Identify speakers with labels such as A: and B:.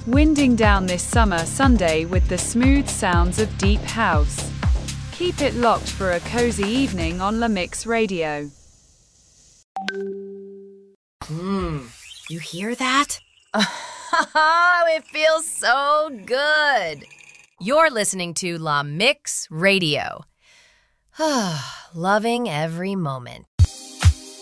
A: Winding down this summer Sunday with the smooth sounds of deep house. Keep it locked for a cozy evening on La Mix Radio.
B: You hear that? It feels so good. You're listening to La Mix Radio. Loving every moment.